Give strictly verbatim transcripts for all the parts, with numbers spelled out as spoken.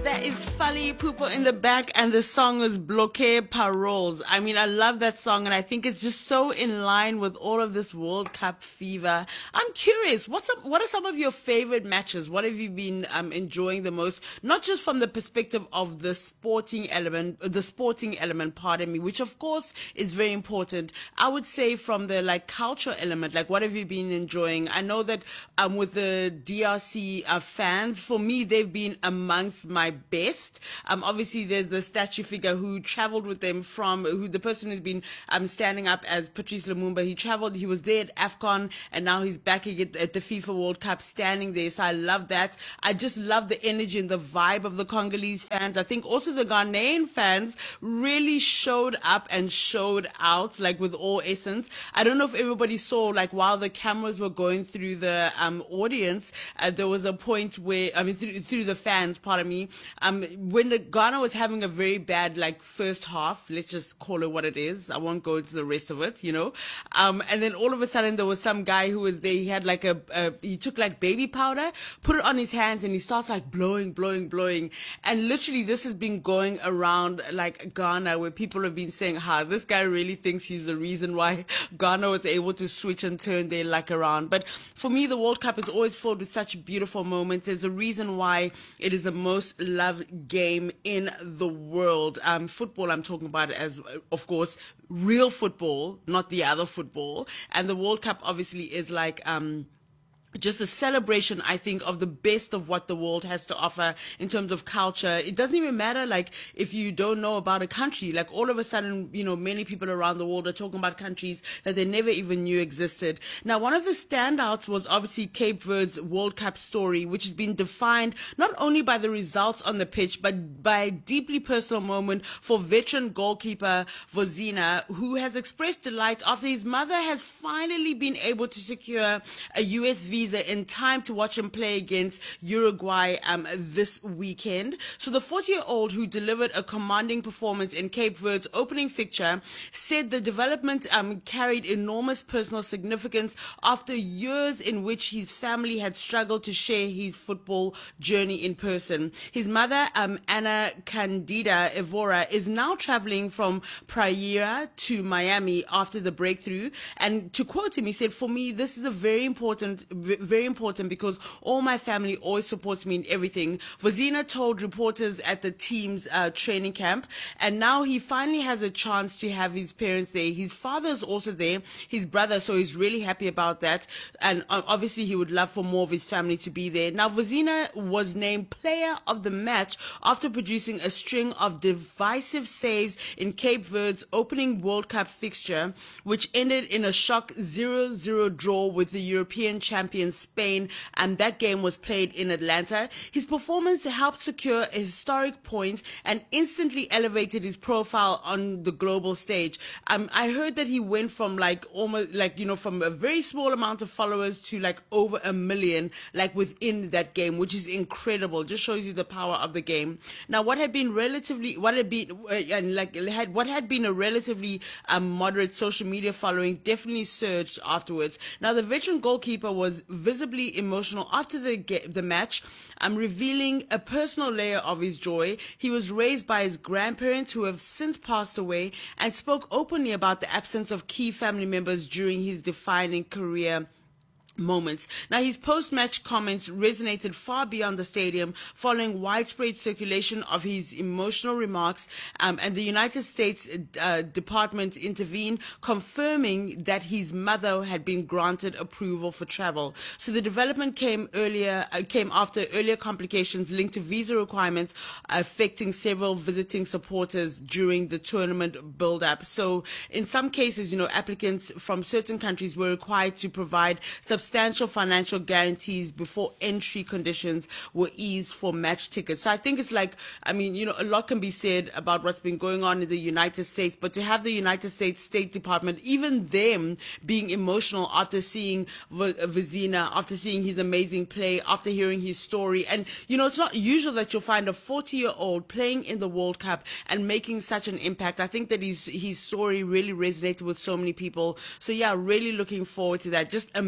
There is Fally Ipupa in the back, and the song is Bloqué Paroles. I mean, I love that song, and I think it's just so in line with all of this World Cup fever. I'm curious, what's up, what are some of your favorite matches? What have you been um, enjoying the most? Not just from the perspective of the sporting element, the sporting element, pardon me, which of course is very important. I would say from the like culture element, like what have you been enjoying? I know that um, with the D R C uh, fans, for me, they've been amongst my best. Um, obviously, there's the statue figure who traveled with them from, who the person who's been um, standing up as Patrice Lumumba. He traveled, he was there at AFCON, and now he's back again at the FIFA World Cup standing there. So I love that. I just love the energy and the vibe of the Congolese fans. I think also the Ghanaian fans really showed up and showed out, like with all essence. I don't know if everybody saw, like while the cameras were going through the um, audience, uh, there was a point where, I mean, through, through the fans, pardon me, Um, when the Ghana was having a very bad like first half, let's just call it what it is. I won't go into the rest of it, you know. Um, and then all of a sudden there was some guy who was there. He had like a, a he took like baby powder, put it on his hands, and he starts like blowing, blowing, blowing. And literally this has been going around like Ghana, where people have been saying, "Ha, this guy really thinks he's the reason why Ghana was able to switch and turn their luck around." But for me, the World Cup is always filled with such beautiful moments. There's a reason why it is the most loved game in the world. Um, football, I'm talking about it as, of course, real football, not the other football. And the World Cup obviously is like, um, just a celebration, I think, of the best of what the world has to offer in terms of culture. It doesn't even matter, like, if you don't know about a country, like all of a sudden, you know, many people around the world are talking about countries that they never even knew existed. Now, one of the standouts was obviously Cape Verde's World Cup story, which has been defined not only by the results on the pitch, but by a deeply personal moment for veteran goalkeeper Vozina, who has expressed delight after his mother has finally been able to secure a U S visa in time to watch him play against Uruguay um, this weekend. So the forty-year-old, who delivered a commanding performance in Cape Verde's opening fixture, said the development um, carried enormous personal significance after years in which his family had struggled to share his football journey in person. His mother, um, Ana Candida Evora, is now traveling from Praia to Miami after the breakthrough. And to quote him, he said, "For me, this is a very important very important because all my family always supports me in everything." Vozina told reporters at the team's uh, training camp, and now he finally has a chance to have his parents there. His father is also there, his brother, so he's really happy about that. And uh, obviously he would love for more of his family to be there. Now, Vozina was named player of the match after producing a string of divisive saves in Cape Verde's opening World Cup fixture, which ended in a shock zero zero draw with the European champion Spain, and that game was played in Atlanta. His performance helped secure a historic point and instantly elevated his profile on the global stage. Um, I heard that he went from like almost like, you know, from a very small amount of followers to like over a million, like within that game, which is incredible. Just shows you the power of the game. Now, what had been relatively, what had been, uh, and like had, what had been a relatively um, moderate social media following definitely surged afterwards. Now, the veteran goalkeeper was visibly emotional after the the match, um, revealing a personal layer of his joy. He was raised by his grandparents, who have since passed away, and spoke openly about the absence of key family members during his defining career moments. Now, his post-match comments resonated far beyond the stadium, following widespread circulation of his emotional remarks, um, and the United States uh, Department intervened, confirming that his mother had been granted approval for travel. So the development came earlier, uh, came after earlier complications linked to visa requirements affecting several visiting supporters during the tournament build-up. So in some cases, you know, applicants from certain countries were required to provide substantial substantial financial guarantees before entry conditions were eased for match tickets. So I think it's like, I mean, you know, a lot can be said about what's been going on in the United States, but to have the United States State Department, even them being emotional after seeing Vozina, after seeing his amazing play, after hearing his story. And, you know, it's not usual that you'll find a forty-year-old playing in the World Cup and making such an impact. I think that his, his story really resonated with so many people. So yeah, really looking forward to that. Just amazing.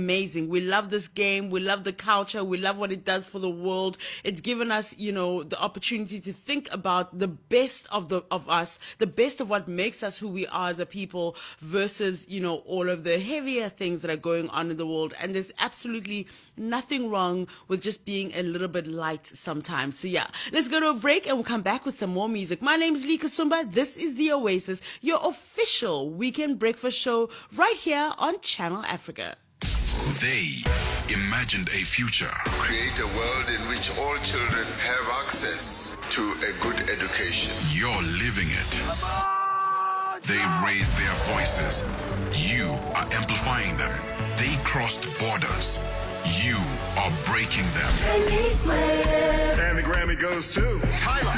amazing. We love this game. We love the culture. We love what it does for the world. It's given us, you know, the opportunity to think about the best of the of us, the best of what makes us who we are as a people versus, you know, all of the heavier things that are going on in the world. And there's absolutely nothing wrong with just being a little bit light sometimes. So yeah, let's go to a break and we'll come back with some more music. My name is Lee Kasumba. This is The Oasis, your official weekend breakfast show right here on Channel Africa. They imagined a future. Create a world in which all children have access to a good education. You're living it. They raised their voices. You are amplifying them. They crossed borders. You are breaking them. And the Grammy goes to Tyler.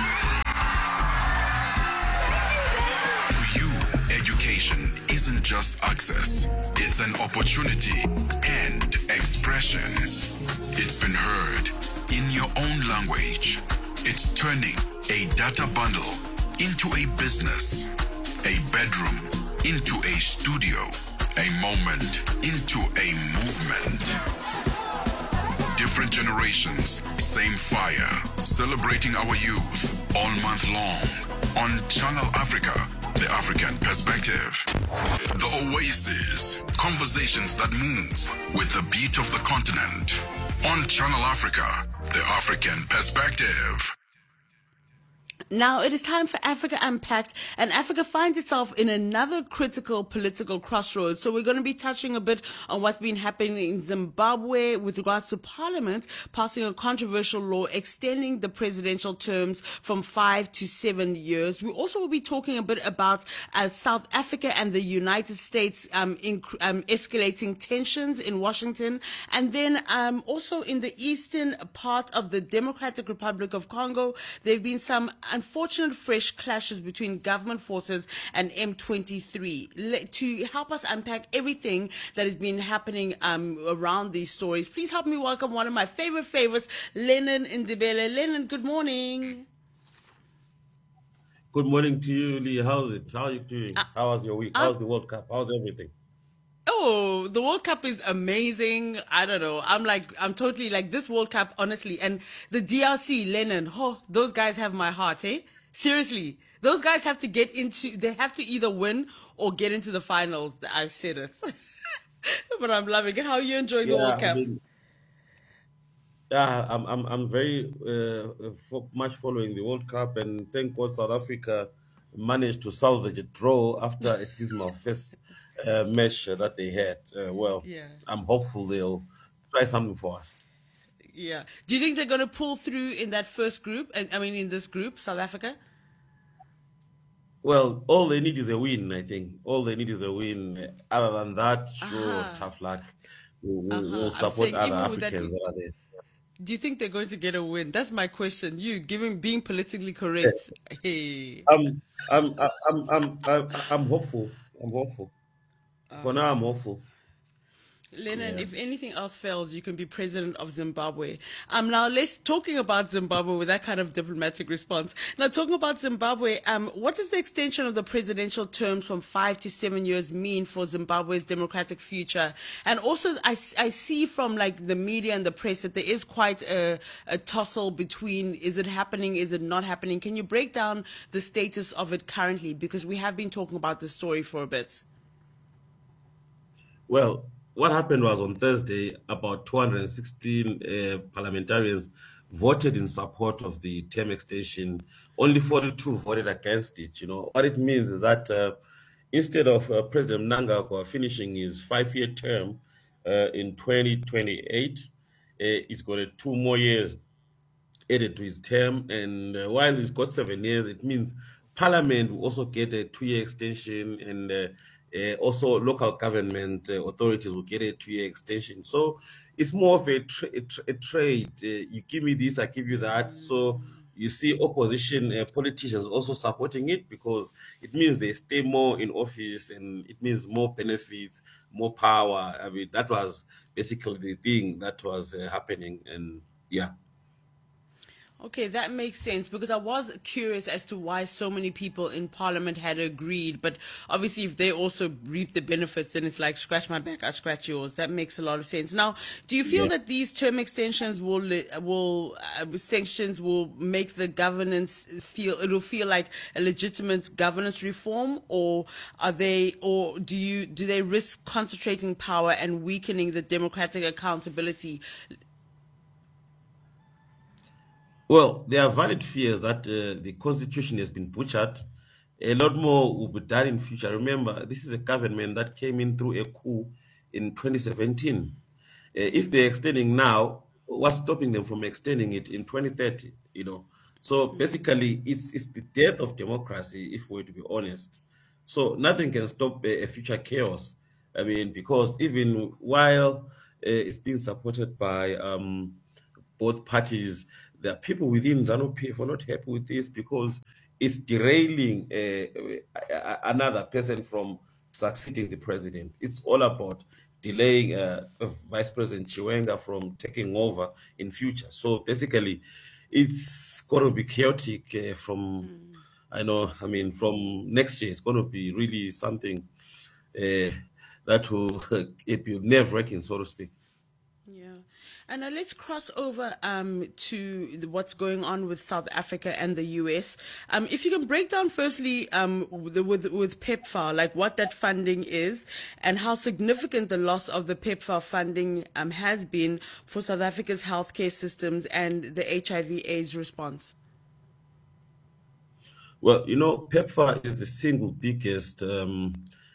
To you, education isn't just access. It's an opportunity and expression. It's been heard in your own language. It's turning a data bundle into a business, a bedroom into a studio, a moment into a movement. Different generations, same fire. Celebrating our youth all month long on Channel Africa, the African perspective. The Oasis, conversations that move with the beat of the continent. On Channel Africa, the African perspective. Now it is time for Africa Unpacked, and Africa finds itself in another critical political crossroads. So we're going to be touching a bit on what's been happening in Zimbabwe with regards to Parliament passing a controversial law extending the presidential terms from five to seven years. We also will be talking a bit about uh, South Africa and the United States um, in, um, escalating tensions in Washington, and then um, also in the eastern part of the Democratic Republic of Congo, there have been some unfortunate fresh clashes between government forces and M twenty-three. Le- to help us unpack everything that has been happening um, around these stories, please help me welcome one of my favorite favorites, Lennon Ndebele. Lennon, good morning. Good morning to you, Lee. How's it? How are you doing? Uh, How was your week? uh, How's the World Cup? How's everything? Oh, the World Cup is amazing. I don't know. I'm like, I'm totally like this World Cup, honestly. And the D R C, Lennon, oh, those guys have my heart, eh? Seriously. Those guys have to get into, they have to either win or get into the finals. I said it. But I'm loving it. How are you enjoying the Yeah, World I Cup? mean, yeah, I'm I'm I'm very uh, fo- much following the World Cup, and thank God South Africa managed to salvage a draw after a dismal first uh, match that they had. Uh, well, Yeah. I'm hopeful they'll try something for us. Yeah. Do you think they're going to pull through in that first group? And I mean, in this group, South Africa? Well, all they need is a win, I think. All they need is a win. Other than that, sure, Uh-huh. tough luck. We'll, we'll, Uh-huh. we'll I'm support saying other even with that, Africans that are there. do you think they're going to get a win? That's my question. You, given being politically correct. Hey. I'm, I'm, I'm, I'm, I'm, I'm hopeful. I'm hopeful. For now, I'm hopeful. Lennon, Yeah. if anything else fails, you can be president of Zimbabwe. Um, now let's talking about Zimbabwe with that kind of diplomatic response. Now talking about Zimbabwe, um, what does the extension of the presidential terms from five to seven years mean for Zimbabwe's democratic future? And also, I, s- I see from like the media and the press that there is quite a, a tussle between is it happening, is it not happening? Can you break down the status of it currently? Because we have been talking about this story for a bit. Well, what happened was on Thursday, about two hundred sixteen uh, parliamentarians voted in support of the term extension. Only forty-two voted against it. You know what it means is that uh, instead of uh, President Mnangagwa finishing his five-year term uh, in twenty twenty-eight, uh, he's got uh, two more years added to his term. And uh, while he's got seven years, it means Parliament will also get a two-year extension, and uh, uh, also local government uh, authorities will get a two-year extension. So it's more of a, tra- a, tra- a trade. Uh, you give me this, I give you that. So you see opposition uh, politicians also supporting it because it means they stay more in office, and it means more benefits, more power. I mean, that was basically the thing that was uh, happening. And yeah. Okay, that makes sense because I was curious as to why so many people in Parliament had agreed. But obviously, if they also reap the benefits, then it's like scratch my back, I scratch yours. That makes a lot of sense. Now, do you feel Yeah. that these term extensions will li- will uh, sanctions will make the governance feel it'll feel like a legitimate governance reform, or are they, or do you do they risk concentrating power and weakening the democratic accountability? Well, there are valid fears that uh, the constitution has been butchered. A lot more will be done in future. Remember, this is a government that came in through a coup in twenty seventeen. Uh, if they're extending now, what's stopping them from extending it in twenty thirty? You know, so basically, it's it's the death of democracy, if we're to be honest. So nothing can stop a, a future chaos. I mean, because even while uh, it's being supported by um, both parties, there are people within ZANU-P F who are not happy with this because it's derailing uh, uh, another person from succeeding the president. It's all about delaying uh, Vice President Chiwenga from taking over in future. So basically, it's going to be chaotic uh, from, I know, I mean, from next year. It's going to be really something uh, that will it be nerve-wracking, so to speak. Yeah. And now let's cross over um, to the, what's going on with South Africa and the U S. Um, if you can break down firstly um, with, with, with PEPFAR, like what that funding is and how significant the loss of the PEPFAR funding um, has been for South Africa's healthcare systems and the H I V AIDS response. Well, you know, PEPFAR is the single biggest um,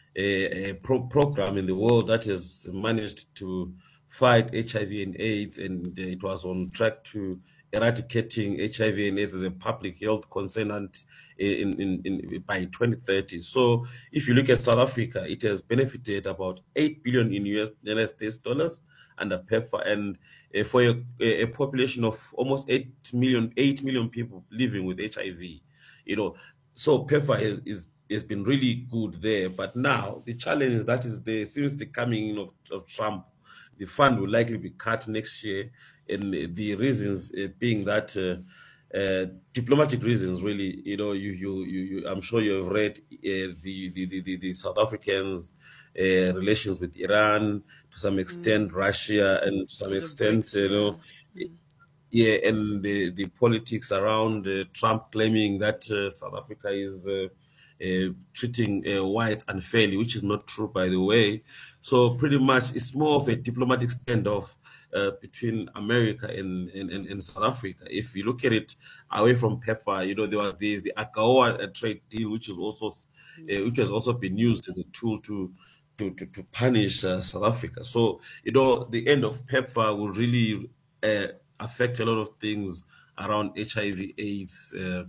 a, a pro- program in the world that has managed to fight H I V and AIDS, and uh, it was on track to eradicating H I V and AIDS as a public health concern and in, in, in, by twenty thirty. So, if you look at South Africa, it has benefited about eight billion in U S United States dollars under PEPFAR, and uh, for a, a population of almost eight million, eight million people living with H I V. You know, so PEPFAR is, is has been really good there. But now the challenge that is there since the coming in of, of Trump, the fund will likely be cut next year, and the reasons uh, being that uh, uh, diplomatic reasons, really. You know, you you you, you I'm sure you have read uh, the, the, the the the South Africans' uh, relations with Iran, to some extent Russia, and to some All the extent, BRICS, you yeah. know. Yeah, and the, the politics around uh, Trump claiming that uh, South Africa is uh, uh, treating uh, whites unfairly, which is not true, by the way. So pretty much it's more of a diplomatic standoff uh, between America and, and, and, and South Africa. If you look at it away from PEPFAR, you know, there was this, the AGOA uh, trade deal, which is also s- uh, which has also been used as a tool to to, to, to punish uh, South Africa. So, you know, the end of PEPFAR will really uh, affect a lot of things around H I V AIDS uh,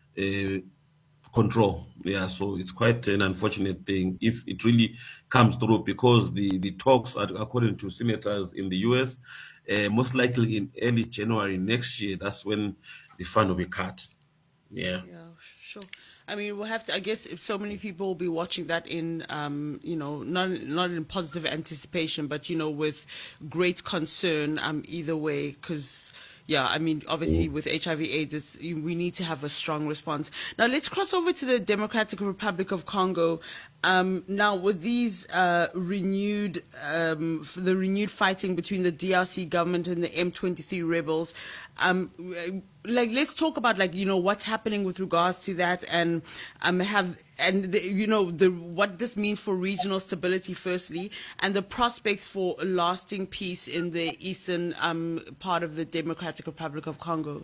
uh, control. Yeah, so it's quite an unfortunate thing if it really comes through, because the, the talks, are, according to senators in the U S, uh, most likely in early January next year, that's when the fund will be cut. Yeah. Yeah, sure. I mean, we'll have to. I guess if so many people will be watching that in, um, you know, not not in positive anticipation, but you know, with great concern. Um, either way, because yeah, I mean, obviously with H I V/AIDS, it's, we need to have a strong response. Now let's cross over to the Democratic Republic of Congo. Um, now with these uh, renewed, um, the renewed fighting between the D R C government and the M twenty-three rebels. Um, like let's talk about like you know what's happening with regards to that, and um have and the, you know the what this means for regional stability firstly, and the prospects for a lasting peace in the eastern um part of the Democratic Republic of Congo.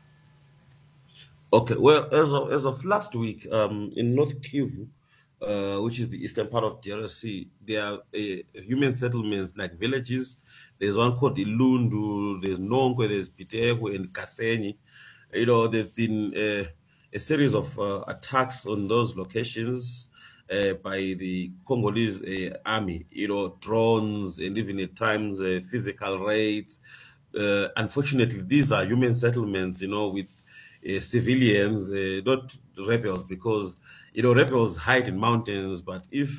Okay, well, as of, as of last week, um, in North Kivu, uh, which is the eastern part of D R C, there are uh, human settlements like villages. There's one called Ilundu, there's Nongwe, there's Bitego, and Kasenyi. You know, there's been uh, a series of uh, attacks on those locations uh, by the Congolese uh, army, you know, drones and even at times uh, physical raids. Uh, unfortunately, these are human settlements, you know, with uh, civilians, uh, not rebels, because, you know, rebels hide in mountains, but if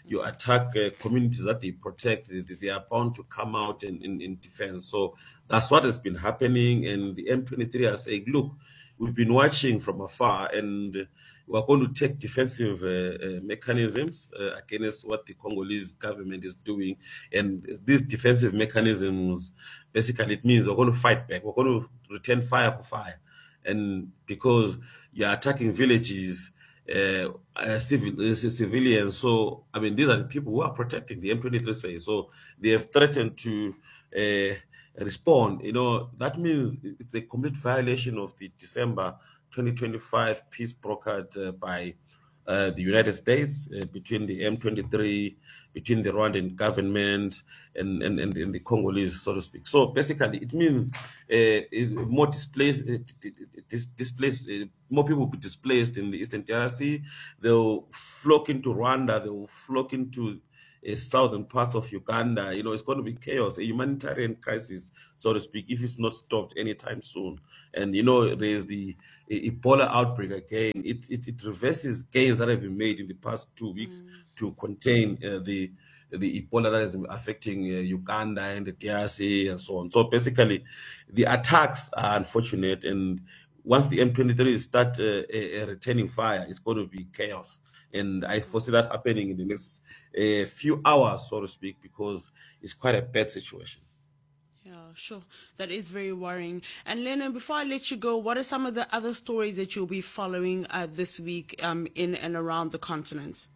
you attack uh, communities that they protect, they, they are bound to come out in, in, in defense. So that's what has been happening. And the M twenty-three are saying, look, we've been watching from afar, and we're going to take defensive uh, uh, mechanisms uh, against what the Congolese government is doing. And these defensive mechanisms, basically, it means we're going to fight back. We're going to return fire for fire. And because you're attacking villages, uh, uh, civil, uh, civilians, so, I mean, these are the people who are protecting the M twenty-three say. So they have threatened to uh, respond. You know, that means it's a complete violation of the December twenty twenty-five peace brokered uh, by uh, the United States uh, between the M twenty-three, between the Rwandan government and, and, and, and the Congolese, so to speak. So basically, it means uh, more displaced, uh, dis- displaced uh, more people will be displaced in the Eastern D R C. They'll flock into Rwanda. They will flock into uh, southern parts of Uganda. You know, it's going to be chaos, a humanitarian crisis, so to speak, if it's not stopped anytime soon. And, you know, there's the Ebola outbreak again. It, it, it reverses gains that have been made in the past two weeks mm. to contain uh, the the Ebola that is affecting uh, Uganda and the D R C and so on. So basically, the attacks are unfortunate, and once the M twenty-three start uh, uh, returning fire, it's going to be chaos. And I foresee that happening in the next uh, few hours, so to speak, because it's quite a bad situation. Yeah, sure. That is very worrying. And Lennon, before I let you go, what are some of the other stories that you'll be following uh, this week um, in and around the continent?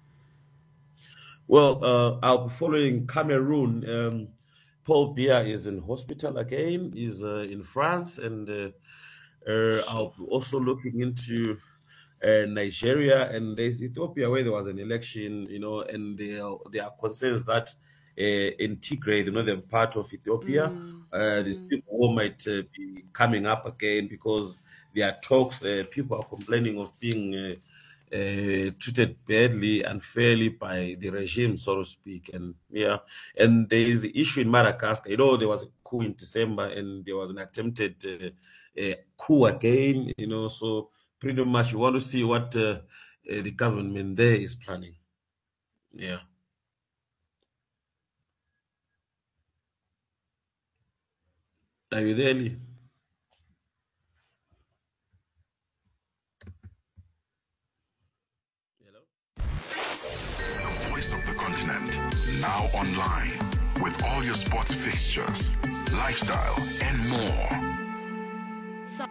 Well, uh, I'll be following Cameroon. Um, Paul Biya is in hospital again. He's uh, in France. And uh, uh, I'll be also looking into uh, Nigeria. And there's Ethiopia, where there was an election, you know, and there are, there are concerns that Uh, in Tigray, the northern part of Ethiopia, mm. uh, the civil war might uh, be coming up again because there are talks. Uh, people are complaining of being uh, uh, treated badly, unfairly by the regime, so to speak. And yeah, and there is the issue in Madagascar. You know, there was a coup in December, and there was an attempted uh, uh, coup again. You know, so pretty much you want to see what uh, uh, the government there is planning. Yeah. Are you there, Lee? Hello? The voice of the continent, now online, with all your sports fixtures, lifestyle, and more. So,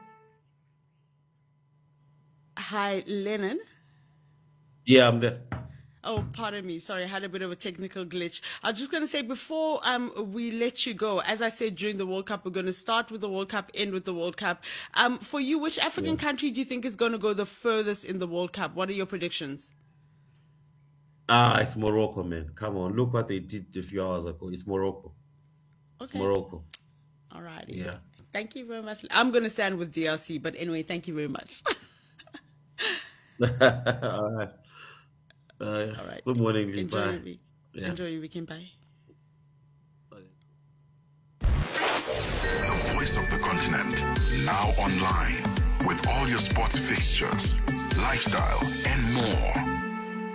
hi, Lennon. Yeah, I'm there. Oh, pardon me. Sorry, I had a bit of a technical glitch. I was just going to say, before um, we let you go, as I said during the World Cup, we're going to start with the World Cup, end with the World Cup. Um, for you, which African yeah. country do you think is going to go the furthest in the World Cup? What are your predictions? Ah, it's Morocco, man. Come on, look what they did a few hours ago. It's Morocco. Okay. It's Morocco. All right. Yeah. Thank you very much. I'm going to stand with D R C, but anyway, thank you very much. All right. Uh, All right. Good morning. Enjoy Bye. your week. Yeah. Enjoy your weekend. Bye. The voice of the continent, now online, with all your sports fixtures, lifestyle, and more.